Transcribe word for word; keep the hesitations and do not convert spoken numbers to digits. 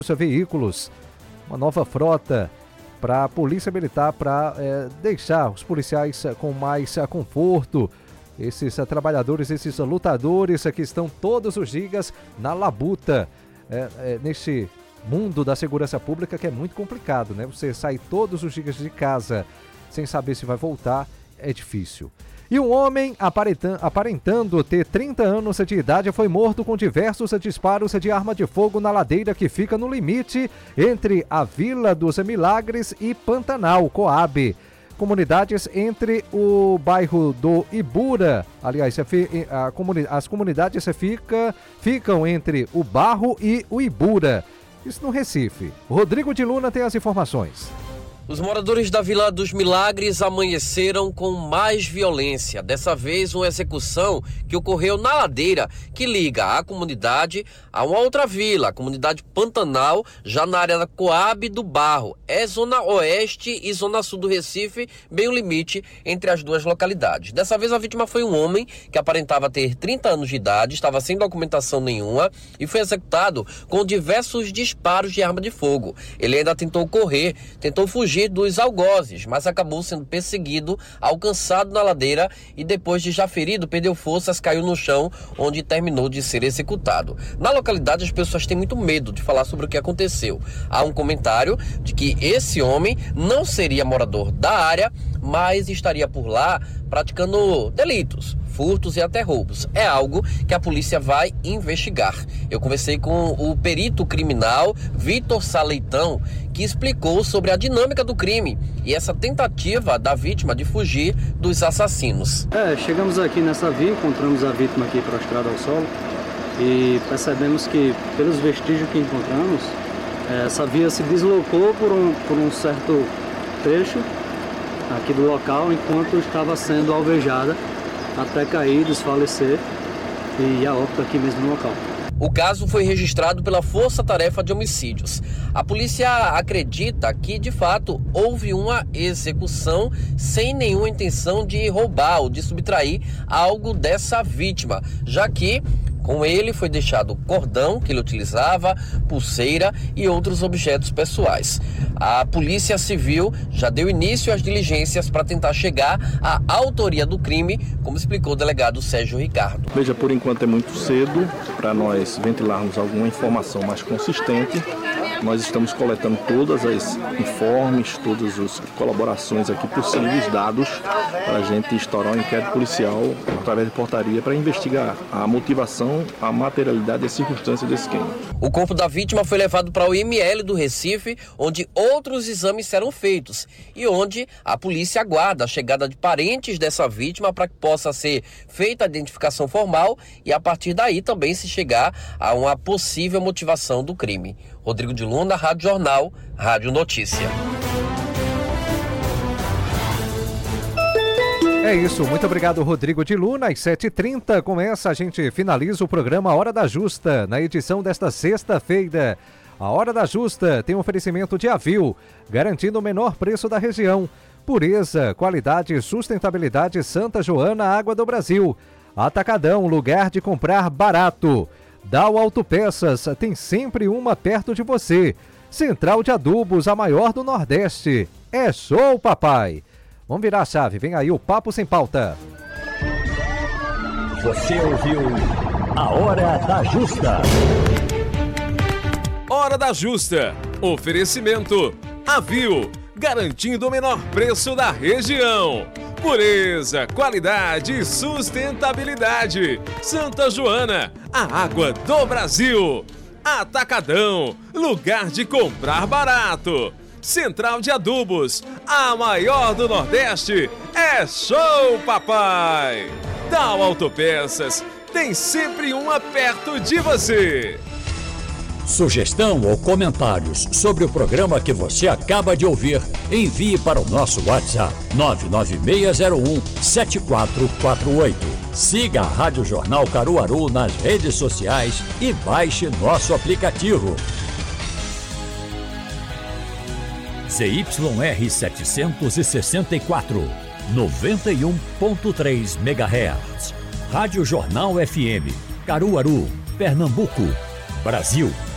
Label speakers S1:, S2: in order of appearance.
S1: veículos, uma nova frota para a Polícia Militar, para é, deixar os policiais com mais é, conforto. Esses é, trabalhadores, esses é, lutadores é, que estão todos os dias na labuta, é, é, neste mundo da segurança pública, que é muito complicado, né? Você sai todos os dias de casa sem saber se vai voltar, é difícil. E um homem aparentando ter trinta anos de idade foi morto com diversos disparos de arma de fogo na ladeira que fica no limite entre a Vila dos Milagres e Pantanal, Coab. Comunidades entre o bairro do Ibura, aliás, as comunidades fica, ficam entre o Barro e o Ibura. Isso no Recife. Rodrigo de Luna tem as informações.
S2: Os moradores da Vila dos Milagres amanheceram com mais violência. Dessa vez, uma execução que ocorreu na ladeira que liga a comunidade a uma outra vila, a comunidade Pantanal, já na área da Coab do Barro. É zona oeste e zona sul do Recife, bem o limite entre as duas localidades. Dessa vez, a vítima foi um homem que aparentava ter trinta anos de idade, estava sem documentação nenhuma e foi executado com diversos disparos de arma de fogo. Ele ainda tentou correr, tentou fugir dos algozes, mas acabou sendo perseguido, alcançado na ladeira e depois de já ferido, perdeu forças, caiu no chão, onde terminou de ser executado. Na localidade, as pessoas têm muito medo de falar sobre o que aconteceu. Há um comentário de que esse homem não seria morador da área, mas estaria por lá praticando delitos, furtos e até roubos. É algo que a polícia vai investigar. Eu conversei com o perito criminal Vitor Saleitão, que explicou sobre a dinâmica do crime e essa tentativa da vítima de fugir dos assassinos.
S3: É, chegamos aqui nessa via, encontramos a vítima aqui prostrada ao solo e percebemos que, pelos vestígios que encontramos, essa via se deslocou por um, por um certo trecho aqui do local, enquanto estava sendo alvejada até cair, desfalecer e a óbito aqui mesmo no local.
S2: O caso foi registrado pela Força Tarefa de Homicídios. A polícia acredita que, de fato, houve uma execução sem nenhuma intenção de roubar ou de subtrair algo dessa vítima, já que com ele foi deixado o cordão que ele utilizava, pulseira e outros objetos pessoais. A Polícia Civil já deu início às diligências para tentar chegar à autoria do crime, como explicou o delegado Sérgio Ricardo.
S4: Veja, por enquanto é muito cedo para nós ventilarmos alguma informação mais consistente. Nós estamos coletando todas as informes, todas as colaborações aqui possíveis, dados, para a gente instaurar um inquérito policial através de portaria para investigar a motivação, a materialidade e a circunstância desse crime.
S2: O corpo da vítima foi levado para o I M L do Recife, onde outros exames serão feitos e onde a polícia aguarda a chegada de parentes dessa vítima para que possa ser feita a identificação formal e a partir daí também se chegar a uma possível motivação do crime. Rodrigo de Luna, Rádio Jornal, Rádio Notícia.
S1: É isso, muito obrigado, Rodrigo de Luna. Às sete e trinta, com essa a gente finaliza o programa Hora da Justa, na edição desta sexta-feira. A Hora da Justa tem um oferecimento de Avil, garantindo o menor preço da região. Pureza, qualidade e sustentabilidade Santa Joana, Água do Brasil. Atacadão, lugar de comprar barato. Dal Autopeças, tem sempre uma perto de você. Central de Adubos, a maior do Nordeste. É show, papai! Vamos virar a chave, vem aí o Papo Sem Pauta.
S5: Você ouviu a Hora da Justa.
S6: Hora da Justa. Oferecimento Avil, garantindo o menor preço da região. Pureza, qualidade e sustentabilidade. Santa Joana, a água do Brasil. Atacadão, lugar de comprar barato. Central de Adubos, a maior do Nordeste. É show, papai! Dal Autopeças, tem sempre uma perto de você.
S5: Sugestão ou comentários sobre o programa que você acaba de ouvir, envie para o nosso WhatsApp nove nove seis zero um sete quatro quatro oito. Siga a Rádio Jornal Caruaru nas redes sociais e baixe nosso aplicativo. Z Y R setecentos e sessenta e quatro, noventa e um ponto três megahertz. Rádio Jornal F M, Caruaru, Pernambuco, Brasil.